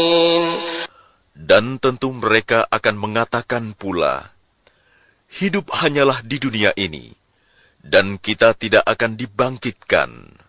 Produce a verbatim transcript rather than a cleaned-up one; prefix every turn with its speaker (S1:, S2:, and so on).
S1: Dan tentu mereka akan mengatakan pula, hidup hanyalah di dunia ini, dan kita tidak akan dibangkitkan.